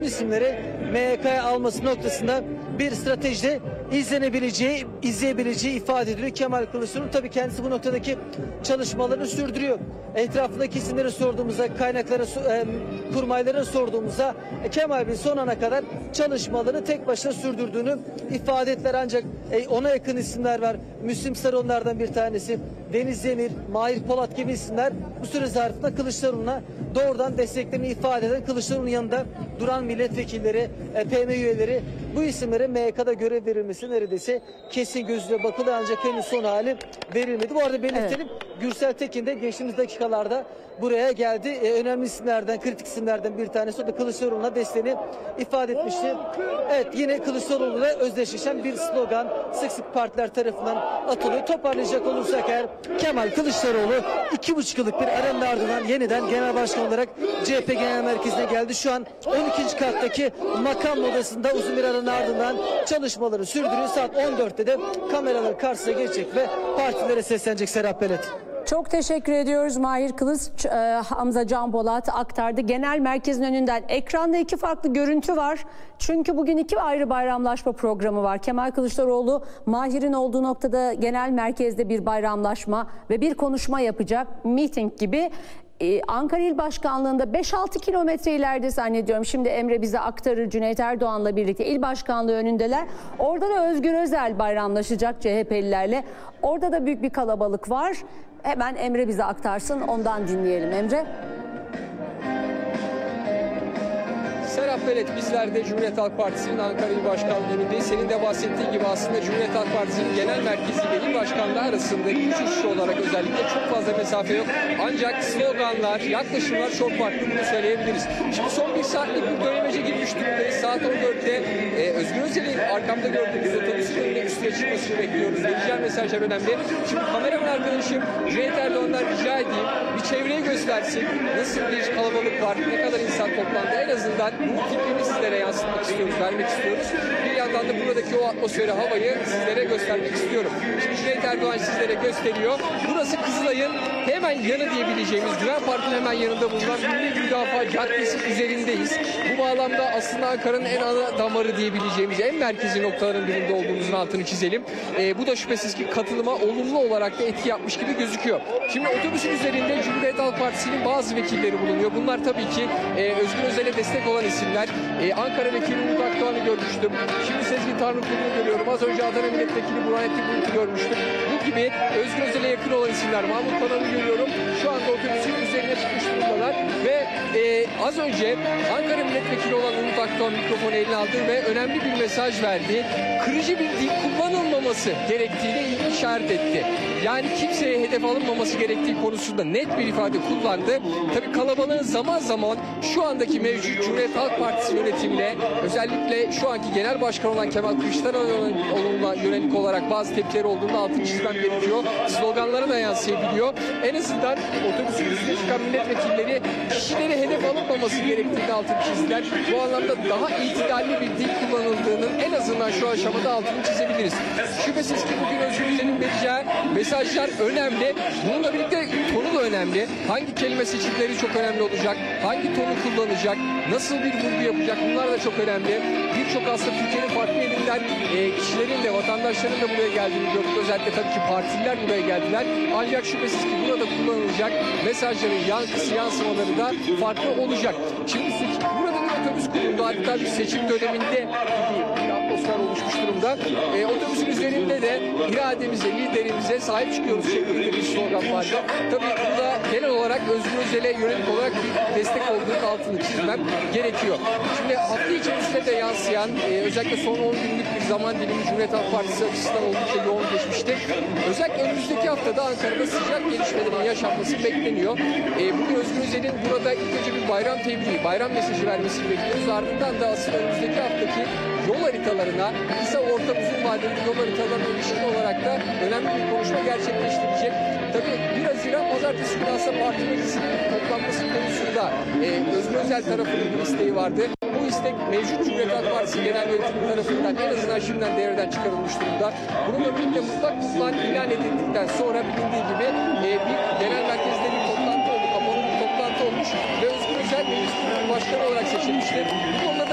isimleri MYK'ya alması noktasında bir stratejide izleyebileceği ifade ediliyor. Kemal Kılıçdaroğlu tabii kendisi bu noktadaki çalışmalarını sürdürüyor. Etrafındaki isimleri sorduğumuzda, kaynakları, kurmaylarını sorduğumuzda Kemal Bey son ana kadar çalışmalarını tek başına sürdürdüğünü ifade ettiler. Ancak ona yakın isimler var. Müslim Sarı onlardan bir tanesi. Deniz Demir, Mahir Polat gibi isimler bu süre zarfında Kılıçdaroğlu'na doğrudan desteklerini ifade eden, Kılıçdaroğlu'nun yanında duran milletvekilleri, PM üyeleri, bu isimlere MYK'da görev verilmesi neredeyse kesin gözüyle bakılıyor, ancak henüz son hali verilmedi. Bu arada belirtelim, Gürsel Tekin de geçtiğimiz dakikalarda buraya geldi. Önemli isimlerden, kritik isimlerden bir tanesi. O da Kılıçdaroğlu'na desteğini ifade etmişti. Evet, yine Kılıçdaroğlu'yla özdeşleşen bir slogan sık sık partiler tarafından atılıyor. Toparlayacak olursak eğer, Kemal Kılıçdaroğlu 2,5 yıllık bir aranın ardından yeniden genel başkan olarak CHP Genel Merkezi'ne geldi. Şu an 12. kattaki makam odasında uzun bir aranın ardından çalışmaları sürdürüyor. Saat 14'te de kameralar karşısına geçecek ve partilere seslenecek Serap Belet. Çok teşekkür ediyoruz. Mahir Kılıç, Hamza Can Polat aktardı. Genel merkezin önünden ekranda iki farklı görüntü var. Çünkü bugün iki ayrı bayramlaşma programı var. Kemal Kılıçdaroğlu, Mahir'in olduğu noktada genel merkezde bir bayramlaşma ve bir konuşma yapacak. Miting gibi. Ankara İl Başkanlığı'nda 5-6 kilometre ileride zannediyorum. Şimdi Emre bize aktarır, Cüneyt Erdoğan'la birlikte İl Başkanlığı önündeler. Orada da Özgür Özel bayramlaşacak CHP'lilerle. Orada da büyük bir kalabalık var. Hemen Emre bize aktarsın, ondan dinleyelim. Emre. Serap Belet, bizler de Cumhuriyet Halk Partisi'nin Ankara İl Başkanlığı önündeyiz. Senin de bahsettiğin gibi aslında Cumhuriyet Halk Partisi'nin genel merkezi ile il başkanlığı arasında güç uçuşu olarak özellikle çok fazla mesafe yok. Ancak sloganlar, yaklaşımlar çok farklı, bunu söyleyebiliriz. Şimdi son bir saatlik bir dönemece girmiş durumdayız. Saat 14'te Özgür Özel'in arkamda gördüğümüz otobüsün önüne üstüne çıkmasını bekliyoruz. Vereceğim mesajlar önemli. Şimdi kameraman arkadaşım Cüneyt Erdoğan'dan rica edeyim, bir çevreyi göstersin. Nasıl bir kalabalık var, ne kadar insan toplandı, en azından bu fikrini sizlere yansıtmak istiyoruz, vermek istiyoruz. Bir yandan da buradaki o atmosferi, havayı sizlere göstermek istiyorum. Şimdi Cüneyt Erdoğan sizlere gösteriyor. Burası Kızılay'ın hemen yanı diyebileceğimiz, Güven Parkı'nın hemen yanında bulunan Milli Müdafaa Caddesi üzerindeyiz. Bu bağlamda aslında Ankara'nın en ana damarı diyebileceğimiz, en merkezi noktaların birinde olduğumuzun altını çizelim. Bu da şüphesiz ki katılıma olumlu olarak da etki yapmış gibi gözüküyor. Şimdi otobüsün üzerinde Cumhuriyet Halk Partisi'nin bazı vekilleri bulunuyor. Bunlar tabii ki Özgür Özel'e destek olan isimler. Ankara Vekili Umut Akdoğan'ı görmüştüm. Şimdi Sezgin Tanrıkulu'nu görüyorum. Az önce Adana Milletvekili Burhanettin Bulut'u görmüştüm. Bu gibi Özgür Özel'e yakın olan isimler. Mahmut Panar'ı görüyorum. Şu anda otobüsün üzerine çıkmış durumdalar. Ve az önce Ankara Milletvekili olan Umut Akdoğan mikrofonu eline aldı ve önemli bir mesaj verdi. Kırıcı bir dil kullanılmaması gerektiğine işaret etti. Yani kimseye hedef alınmaması gerektiği konusunda net bir ifade kullandı. Tabii kalabalığın zaman zaman şu andaki mevcut Cumhuriyet Halk Partisi yönetimine, özellikle şu anki genel başkan olan Kemal Kılıçdaroğlu'na yönelik olarak bazı tepkileri olduğunda altını çizmem gerekiyor. Sloganlara da yansıyabiliyor. En azından otobüsün üstüne çıkan milletvekilleri kişileri hedef alınmaması gerektiğini altını çizdiler. Bu anlamda daha itidalli bir dil kullanıldığının en azından şu aşamada altını çizebiliriz. Şüphesiz ki bugün Özgür Özel'in vereceği mesajlar önemli. Bununla birlikte tonu da önemli. Hangi kelime seçimleri çok önemli olacak? Hangi tonu kullanacak? Nasıl bir vurgu yapacak? Bunlar da çok önemli. Birçok aslında Türkiye'nin farklı yerinden kişilerin de, vatandaşların da buraya geldiğini gördük. Özellikle tabii ki partililer buraya geldiler. Ancak şüphesiz ki burada kullanılacak mesajların yankısı, yansımaları da farklı olacak. Şimdi burada bir otobüs kuruldu. Hatta bir seçim döneminde bir atmosfer oluşmuş durumda. Otobüsün üzerinde de irademize, liderimize sahip çıkıyoruz şeklinde bir slogan vardı. Tabii burada genel olarak Özgür Özel'e yönelik olarak bir destek olduğunun altını çizmem gerekiyor. Şimdi hafta içerisinde de yansıyan, özellikle son 10 günlük bir zaman dilimi Cumhuriyet Halk Partisi açısından oldukça yoğun geçmişti. Özellikle önümüzdeki haftada Ankara'da sıcak gelişmelerin yaşanması bekleniyor. Bugün Özgür Özel'in burada ilk önce bir bayram tebriği, bayram mesajı vermesini bekliyoruz. Ardından da asıl önümüzdeki haftaki yol haritalarına, kısa, orta, uzun vadeli yol haritalarına ilişkin olarak da önemli bir konuşma gerçekleştirecek. Tabii 1 Haziran Pazartesi günü aslında parti meclisinin toplanması konusunda Özgür Özel tarafının bir isteği vardı. Bu istek mevcut Cumhuriyet Halk Partisi Genel Yönetimi tarafından en azından şimdiden devreden çıkarılmış durumda. Bununla birlikte mutlak kullan ilan edildikten sonra bilindiği gibi bir genel merkezde bir toplantı oldu, kapalı bir toplantı olmuş ve Özgür Özel meclis başkanı olarak seçilmiştir. Bu konuda